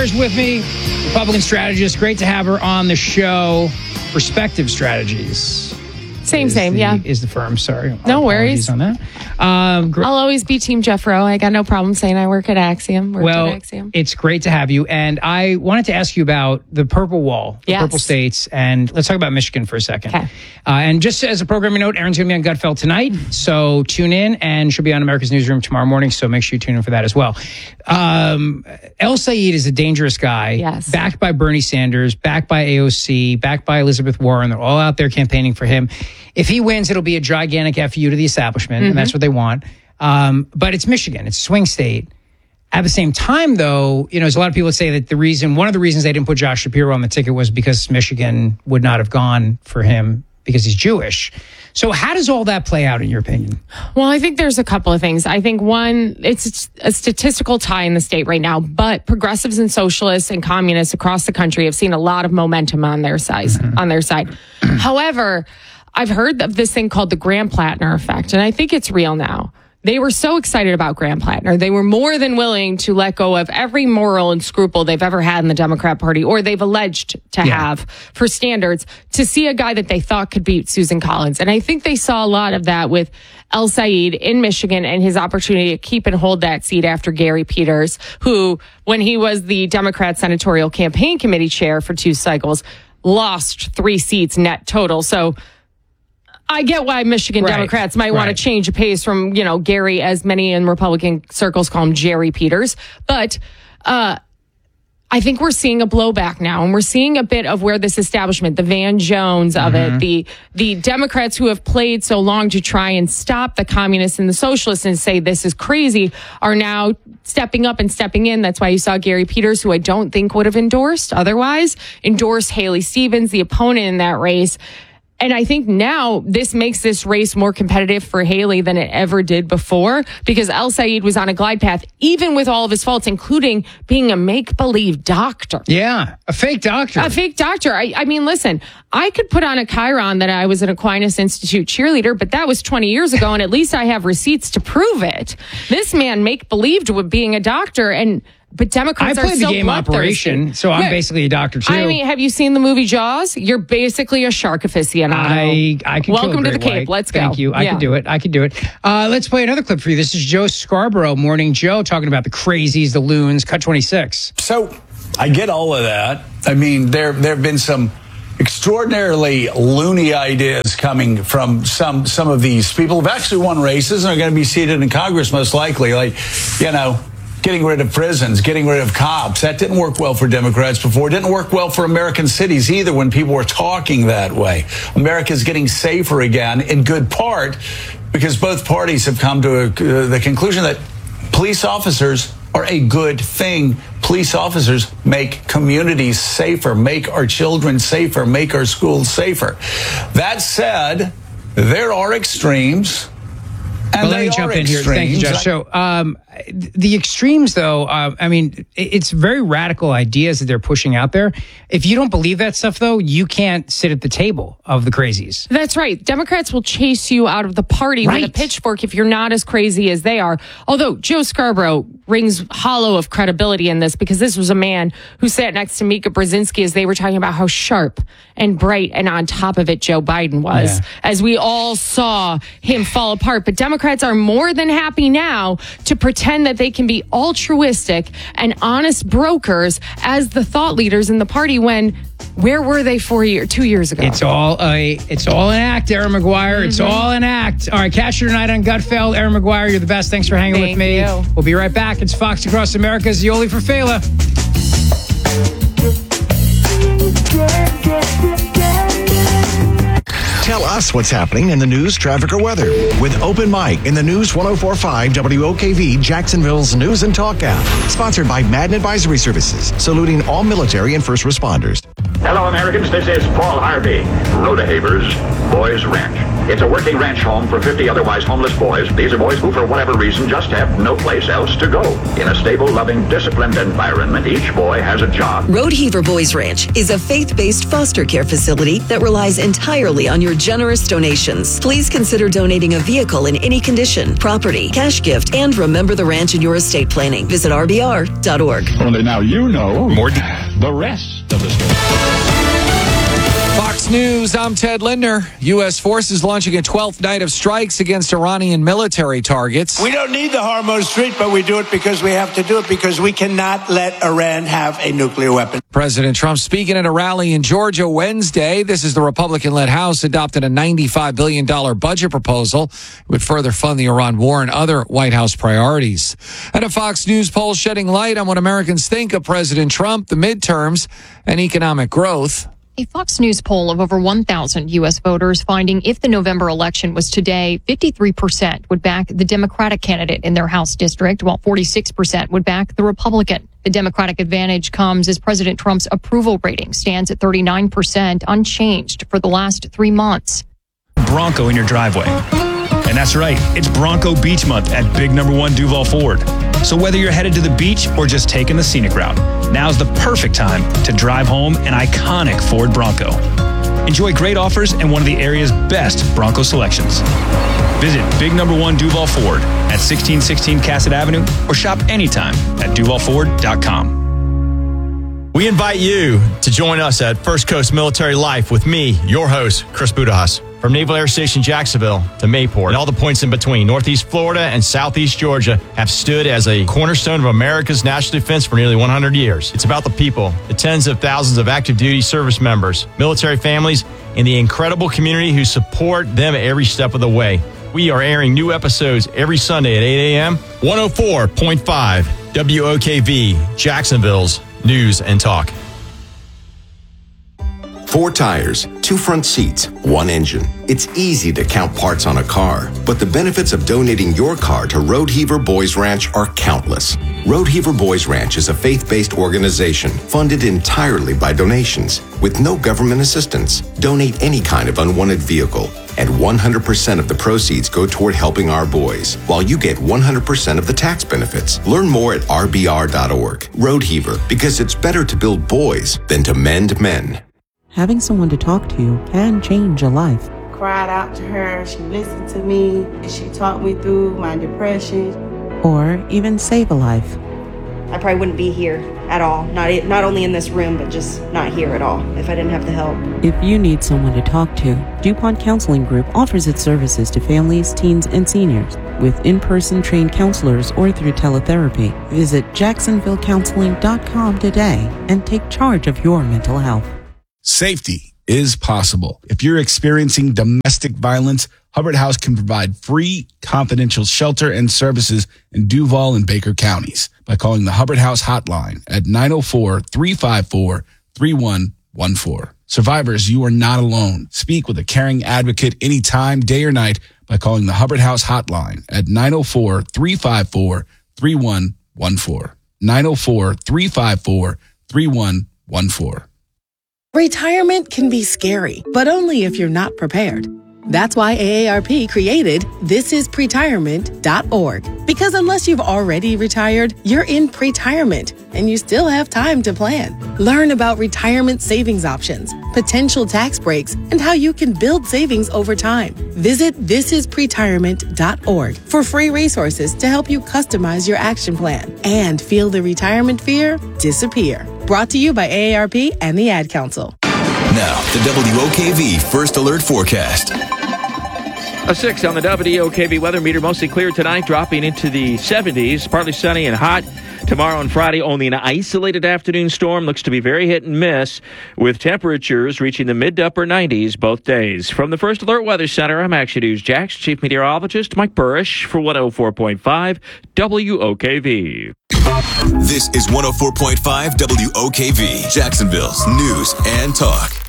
is with me, Republican strategist. Great to have her on the show. Perspective Strategies. Same, yeah. Is the firm, sorry. No worries on that. I'll always be Team Jeff Rowe. I got no problem saying I work at Axiom. It's great to have you. And I wanted to ask you about the Purple Wall, the Purple States, and let's talk about Michigan for a second. Okay. And just as a programming note, Erin's going to be on Gutfeld tonight, so tune in, and she'll be on America's Newsroom tomorrow morning, so make sure you tune in for that as well. El Said is a dangerous guy, backed by Bernie Sanders, backed by AOC, backed by Elizabeth Warren. They're all out there campaigning for him. If he wins, it'll be a gigantic FU to the establishment, and that's what they want. But it's Michigan. It's a swing state. At the same time, though, there's a lot of people that say that one of the reasons they didn't put Josh Shapiro on the ticket was because Michigan would not have gone for him because he's Jewish. So how does all that play out in your opinion? Well, I think there's a couple of things. I think one, it's a statistical tie in the state right now, but progressives and socialists and communists across the country have seen a lot of momentum on their side. However, I've heard of this thing called the Graham-Plattner effect, and I think it's real now. They were so excited about Graham-Plattner. They were more than willing to let go of every moral and scruple they've ever had in the Democrat Party, or they've alleged to have for standards, to see a guy that they thought could beat Susan Collins. And I think they saw a lot of that with El Said in Michigan and his opportunity to keep and hold that seat after Gary Peters, who, when he was the Democrat Senatorial Campaign Committee chair for 2 cycles, lost 3 seats net total. So I get why Michigan Democrats might want to change the pace from, Gary, as many in Republican circles call him Jerry Peters. But I think we're seeing a blowback now, and we're seeing a bit of where this establishment, the Van Jones of it, the Democrats who have played so long to try and stop the communists and the socialists and say this is crazy, are now stepping up and stepping in. That's why you saw Gary Peters, who I don't think would have endorsed Haley Stevens, the opponent in that race. And I think now this makes this race more competitive for Haley than it ever did before, because El Said was on a glide path, even with all of his faults, including being a make-believe doctor. Yeah, a fake doctor. I mean, listen, I could put on a chyron that I was an Aquinas Institute cheerleader, but that was 20 years ago, and at least I have receipts to prove it. This man make-believed with being a doctor, but Democrats are so bloodthirsty. I played the game Operation, so I'm basically a doctor, too. I mean, have you seen the movie Jaws? You're basically a shark aficionado. I can Welcome to the Cape. Let's go. Thank you. I can do it. Let's play another clip for you. This is Joe Scarborough, Morning Joe, talking about the crazies, the loons, Cut 26. So I get all of that. I mean, there have been some extraordinarily loony ideas coming from some of these people who've actually won races and are going to be seated in Congress most likely. Getting rid of prisons, getting rid of cops. That didn't work well for Democrats before. It didn't work well for American cities either when people were talking that way. America's getting safer again, in good part because both parties have come to the conclusion that police officers are a good thing. Police officers make communities safer, make our children safer, make our schools safer. That said, there are extremes. But let me jump in here. Thank you, Josh. So the extremes, though, it's very radical ideas that they're pushing out there. If you don't believe that stuff, though, you can't sit at the table of the crazies. That's right. Democrats will chase you out of the party with a pitchfork if you're not as crazy as they are. Although Joe Scarborough rings hollow of credibility in this, because this was a man who sat next to Mika Brzezinski as they were talking about how sharp and bright and on top of it Joe Biden was, as we all saw him fall apart. But Democrats are more than happy now to pretend that they can be altruistic and honest brokers as the thought leaders in the party, when where were they 2 years ago? It's all an act, Erin McGuire. It's all an act. All right, catch you tonight on Gutfeld. Erin McGuire, you're the best. Thanks for hanging with me. We'll be right back. It's Fox Across America's Yoli for Fela. Tell us what's happening in the news, traffic, or weather with Open Mic in the News 104.5 WOKV, Jacksonville's News and Talk app. Sponsored by Madden Advisory Services, saluting all military and first responders. Hello, Americans. This is Paul Harvey. Rodehaver's Boys Ranch. It's a working ranch home for 50 otherwise homeless boys. These are boys who, for whatever reason, just have no place else to go. In a stable, loving, disciplined environment, each boy has a job. Rodehever Boys Ranch is a faith-based foster care facility that relies entirely on your generous donations. Please consider donating a vehicle in any condition, property, cash gift, and remember the ranch in your estate planning. Visit rbr.org. Only now you know more the rest of the story. Fox News, I'm Ted Lindner. U.S. forces launching a 12th night of strikes against Iranian military targets. We don't need the Hormuz Strait, but we do it because we have to do it because we cannot let Iran have a nuclear weapon. President Trump speaking at a rally in Georgia Wednesday. This is the Republican-led House adopted a $95 billion budget proposal. It would further fund the Iran war and other White House priorities. And a Fox News poll shedding light on what Americans think of President Trump, the midterms, and economic growth. A Fox News poll of over 1,000 U.S. voters finding if the November election was today, 53% would back the Democratic candidate in their House district, while 46% would back the Republican. The Democratic advantage comes as President Trump's approval rating stands at 39%, unchanged for the last 3 months. Bronco in your driveway. And that's right, it's Bronco Beach Month at Big Number 1 Duval Ford. So whether you're headed to the beach or just taking the scenic route, now's the perfect time to drive home an iconic Ford Bronco. Enjoy great offers and one of the area's best Bronco selections. Visit Big Number 1 Duval Ford at 1616 Cassett Avenue or shop anytime at duvalford.com. We invite you to join us at First Coast Military Life with me, your host, Chris Budahas. From Naval Air Station Jacksonville to Mayport and all the points in between, Northeast Florida and Southeast Georgia have stood as a cornerstone of America's national defense for nearly 100 years. It's about the people, the tens of thousands of active duty service members, military families, and the incredible community who support them every step of the way. We are airing new episodes every Sunday at 8 a.m. 104.5 WOKV, Jacksonville's News and Talk. 4 tires, 2 front seats, 1 engine. It's easy to count parts on a car, but the benefits of donating your car to Rodehever Boys Ranch are countless. Rodehever Boys Ranch is a faith-based organization funded entirely by donations with no government assistance. Donate any kind of unwanted vehicle, and 100% of the proceeds go toward helping our boys, while you get 100% of the tax benefits. Learn more at rbr.org. Rodehever, because it's better to build boys than to mend men. Having someone to talk to can change a life. Cried out to her, she listened to me, and she talked me through my depression. Or even save a life. I probably wouldn't be here at all, not only in this room, but just not here at all if I didn't have the help. If you need someone to talk to, DuPont Counseling Group offers its services to families, teens, and seniors with in-person trained counselors or through teletherapy. Visit jacksonvillecounseling.com today and take charge of your mental health. Safety is possible. If you're experiencing domestic violence, Hubbard House can provide free, confidential shelter and services in Duval and Baker counties by calling the Hubbard House hotline at 904-354-3114. Survivors, you are not alone. Speak with a caring advocate anytime, day or night, by calling the Hubbard House hotline at 904-354-3114. 904-354-3114. Retirement can be scary, but only if you're not prepared. That's why AARP created thisispretirement.org. Because unless you've already retired, you're in pretirement and you still have time to plan. Learn about retirement savings options, potential tax breaks, and how you can build savings over time. Visit thisispretirement.org for free resources to help you customize your action plan and feel the retirement fear disappear. Brought to you by AARP and the Ad Council. Now, the WOKV First Alert Forecast. A 6 on the WOKV weather meter. Mostly clear tonight, dropping into the 70s. Partly sunny and hot. Tomorrow and Friday, only an isolated afternoon storm. Looks to be very hit and miss, with temperatures reaching the mid to upper 90s both days. From the First Alert Weather Center, I'm Action News Jax Chief Meteorologist Mike Burrish for 104.5 WOKV. This is 104.5 WOKV, Jacksonville's News and Talk.